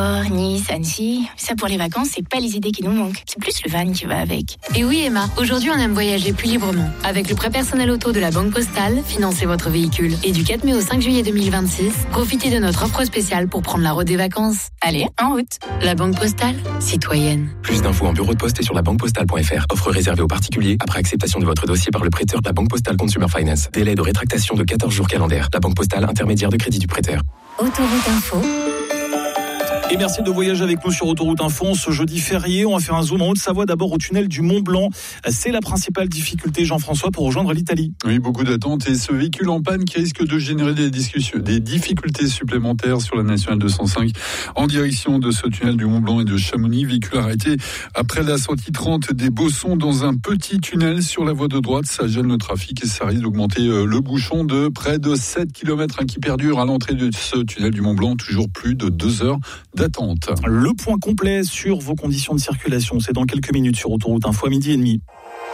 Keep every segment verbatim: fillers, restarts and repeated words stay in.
Nice, Annecy, ça pour les vacances, c'est pas les idées qui nous manquent. C'est plus le van qui va avec. Et oui Emma, aujourd'hui on aime voyager plus librement. Avec le prêt personnel auto de la Banque Postale, financez votre véhicule. Et du quatre mai au cinq juillet deux mille vingt-six, profitez de notre offre spéciale pour prendre la route des vacances. Allez, en route. La Banque Postale, citoyenne. Plus d'infos en bureau de poste et sur la banque postale point f r. Offre réservée aux particuliers après acceptation de votre dossier par le prêteur de la Banque Postale Consumer Finance. Délai de rétractation de quatorze jours calendaires. La Banque Postale, intermédiaire de crédit du prêteur. Autoroute Info. Et merci de voyager avec nous sur Autoroute Info. Ce jeudi férié, on va faire un zoom en Haute-Savoie, d'abord au tunnel du Mont Blanc. C'est la principale difficulté, Jean-François, pour rejoindre l'Italie. Oui, beaucoup d'attentes et ce véhicule en panne qui risque de générer des discussions, des difficultés supplémentaires sur la nationale deux cent cinq en direction de ce tunnel du Mont Blanc et de Chamonix. Véhicule arrêté après la sortie trente des Bossons dans un petit tunnel sur la voie de droite. Ça gêne le trafic et ça risque d'augmenter le bouchon de près de sept kilomètres qui perdure à l'entrée de ce tunnel du Mont Blanc. Toujours plus de deux heures d'attente. Le point complet sur vos conditions de circulation, c'est dans quelques minutes sur Autoroute Info à midi et demi.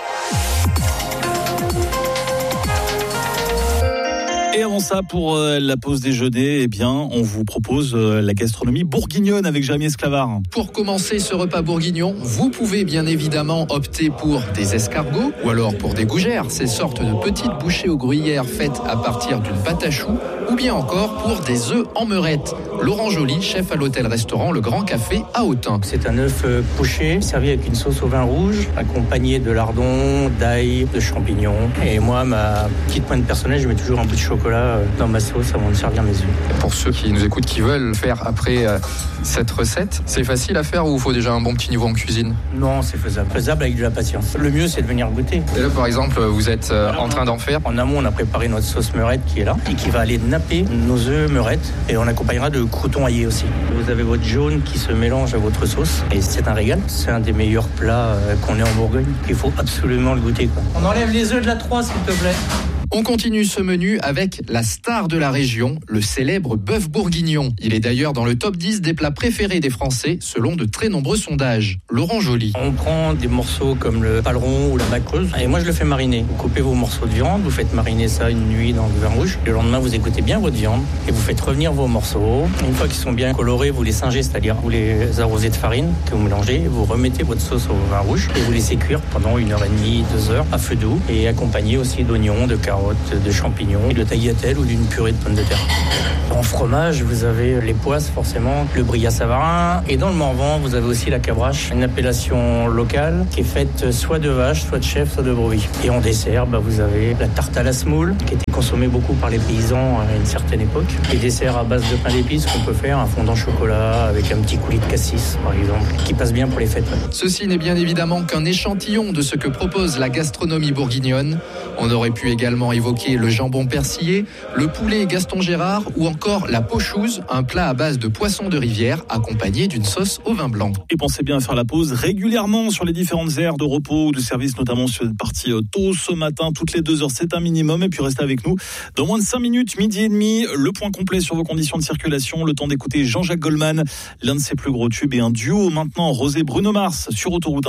Et avant ça, pour euh, la pause déjeuner, eh bien, on vous propose euh, la gastronomie bourguignonne avec Jérémy Esclavard. Pour commencer ce repas bourguignon, vous pouvez bien évidemment opter pour des escargots ou alors pour des gougères, ces sortes de petites bouchées aux gruyères faites à partir d'une pâte à choux, ou bien encore pour des œufs en meurette. Laurent Joly, chef à l'hôtel-restaurant Le Grand Café à Autun. C'est un œuf poché servi avec une sauce au vin rouge, accompagné de lardons, d'ail, de champignons. Et moi, ma petite pointe personnelle, je mets toujours un bout de chocolat dans ma sauce avant de servir mes œufs. Pour ceux qui nous écoutent, qui veulent faire après euh, cette recette, c'est facile à faire ou il faut déjà un bon petit niveau en cuisine? Non, c'est faisable. Faisable avec de la patience. Le mieux, c'est de venir goûter. Et là, par exemple, vous êtes euh, en train d'en faire. En amont, on a préparé notre sauce meurette qui est là et qui va aller napper nos œufs meurettes. Et on accompagnera de croûtons aillés aussi. Vous avez votre jaune qui se mélange à votre sauce et c'est un régal. C'est un des meilleurs plats euh, qu'on ait en Bourgogne. Il faut absolument le goûter, quoi. On enlève les œufs de la trois, s'il te plaît. On continue ce menu avec la star de la région, le célèbre bœuf bourguignon. Il est d'ailleurs dans le top dix des plats préférés des Français, selon de très nombreux sondages. Laurent Joly. On prend des morceaux comme le paleron ou la bacreuse, et moi je le fais mariner. Vous coupez vos morceaux de viande, vous faites mariner ça une nuit dans du vin rouge. Le lendemain, vous égouttez bien votre viande et vous faites revenir vos morceaux. Une fois qu'ils sont bien colorés, vous les singez, c'est-à-dire vous les arrosez de farine que vous mélangez, vous remettez votre sauce au vin rouge et vous laissez cuire pendant une heure et demie, deux heures à feu doux et accompagné aussi d'oignons, de carottes, de champignons, de tagliatelle ou d'une purée de pommes de terre. En fromage, vous avez les poisses forcément, le brillat savarin et dans le Morvan, vous avez aussi la cabrache, une appellation locale qui est faite soit de vache, soit de chèvre, soit de brebis. Et en dessert, bah, vous avez la tarte à la semoule qui était consommée beaucoup par les paysans à une certaine époque. Les desserts à base de pain d'épices qu'on peut faire, un fondant chocolat avec un petit coulis de cassis par exemple, qui passe bien pour les fêtes. Ceci n'est bien évidemment qu'un échantillon de ce que propose la gastronomie bourguignonne. On aurait pu également évoquer le jambon persillé, le poulet Gaston Gérard ou encore la pochouse, un plat à base de poisson de rivière accompagné d'une sauce au vin blanc. Et pensez bien à faire la pause régulièrement sur les différentes aires de repos ou de service, notamment sur cette partie tôt ce matin, toutes les deux heures, c'est un minimum. Et puis restez avec nous dans moins de cinq minutes, midi et demi, le point complet sur vos conditions de circulation, le temps d'écouter Jean-Jacques Goldman, l'un de ses plus gros tubes et un duo maintenant, Rosé Bruno Mars sur Autoroute.